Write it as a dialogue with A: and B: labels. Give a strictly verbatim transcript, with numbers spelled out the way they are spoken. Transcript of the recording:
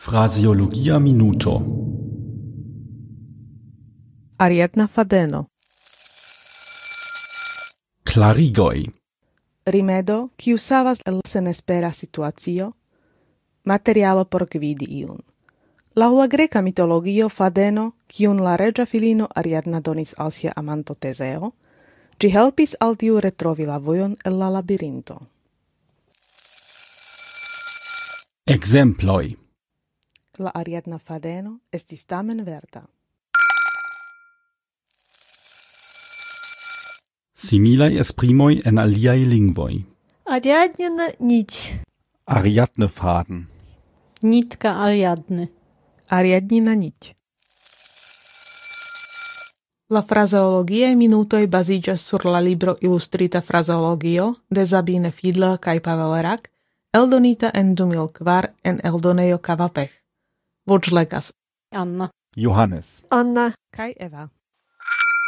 A: Fraseologia minuto.
B: Ariadna fadeno.
A: Klarigoj.
B: Rimedo, kiu savas el senespera situacio, materialo por gvidi iun. Laŭ la greka mitologio fadeno, kiun la reĝa filino Ariadna donis al sia amanto Tezeo, ĝi helpis al tiu retrovi la vojon el la labirinto.
A: Ekzemploj.
B: La Ariadna fadeno estis tamen verda.
A: Similaj esprimoj en aliaj lingvoj.
C: Ariadnina nić.
A: Ariadnefaden.
C: Nitka Ariadny.
B: Ariadnina niť. La frazeologiae minutoj baziĝas sur la libro Ilustrita frazeologio de Sabine Fiedler kaj Pavel Rak, eldonita en du mil kvar en eldonejo Kavapech. Voĉlegas
C: Anna.
A: Johannes.
C: Anna.
B: kaj Eva.